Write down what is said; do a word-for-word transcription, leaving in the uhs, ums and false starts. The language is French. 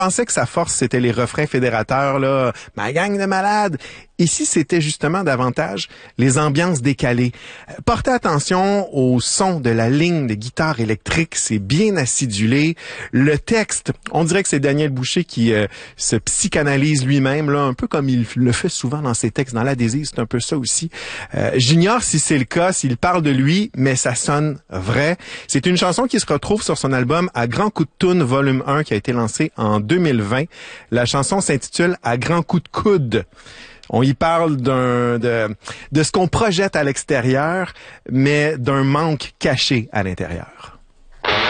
pensais que sa force, c'était les refrains fédérateurs, là, ma gang de malades. Ici, c'était justement davantage les ambiances décalées. Portez attention au son de la ligne de guitare électrique, c'est bien acidulé. Le texte, on dirait que c'est Daniel Boucher qui euh, se psychanalyse lui-même, là, un peu comme il le fait souvent dans ses textes. Dans l'Adhésive, c'est un peu ça aussi. Euh, j'ignore si c'est le cas, s'il parle de lui, mais ça sonne vrai. C'est une chanson qui se retrouve sur son album À grands coups de toune, volume un, qui a été lancé en deux mille vingt. La chanson s'intitule À grands coups de coude. On y parle d'un de, de ce qu'on projette à l'extérieur, mais d'un manque caché à l'intérieur.